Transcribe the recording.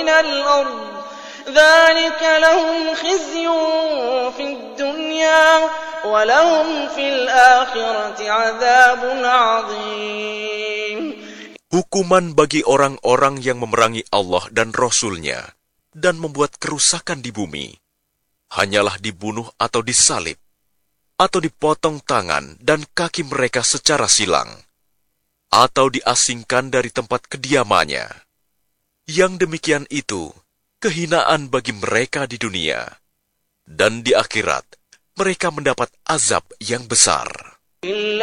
مِنَ الْأَرْضِ ذَلِكَ لَهُمْ خِزْيٌ فِي الدُّنْيَا وَلَهُمْ فِي الْآخِرَةِ عَذَابٌ عَظِيمٌ. Hukuman bagi orang-orang yang memerangi Allah dan Rasul-Nya dan membuat kerusakan di bumi hanyalah dibunuh atau disalib, atau dipotong tangan dan kaki mereka secara silang, atau diasingkan dari tempat kediamannya. Yang demikian itu kehinaan bagi mereka di dunia, dan di akhirat mereka mendapat azab yang besar.